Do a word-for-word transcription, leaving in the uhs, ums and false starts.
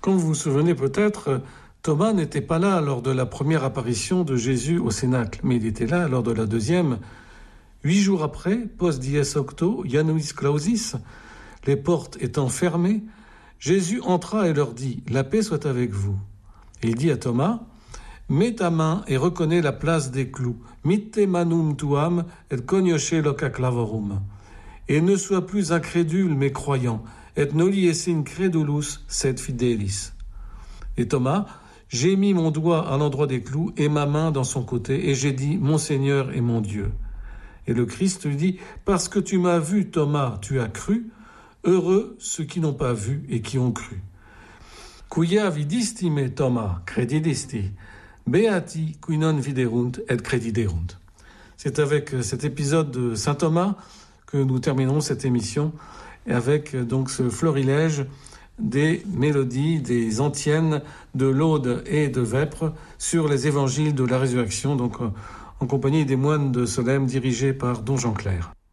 Comme vous vous souvenez peut-être, Thomas n'était pas là lors de la première apparition de Jésus au Cénacle, mais il était là lors de la deuxième. Huit jours après, post dies octo, Januis clausis, les portes étant fermées, Jésus entra et leur dit « La paix soit avec vous ». Et il dit à Thomas « Mets ta main et reconnais la place des clous. Mitte manum tuam et cognosce loca clavorum. Et ne sois plus incrédule mais croyant. Et noli esse incredulus sed fidelis. » Et Thomas, j'ai mis mon doigt à l'endroit des clous et ma main dans son côté, et j'ai dit « Mon Seigneur et mon Dieu ». Et le Christ lui dit « Parce que tu m'as vu, Thomas, tu as cru. Heureux ceux qui n'ont pas vu et qui ont cru. » Quia vidisti me, Thomas, credidisti. Beati qui non viderunt et crediderunt. C'est avec cet épisode de saint Thomas que nous terminerons cette émission, et avec donc ce florilège des mélodies, des antiennes de Laude et de Vêpres sur les évangiles de la résurrection, donc en compagnie des moines de Solesmes dirigés par Don Jean Clair.